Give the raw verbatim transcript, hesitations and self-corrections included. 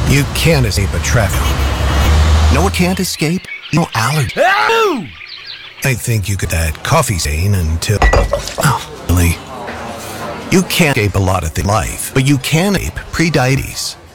You can't escape a traffic. No one can't escape. No allergy. I think you could that coffee stain until... Oh, really? You can't escape a lot of things in life, but you can escape pre-diabetes.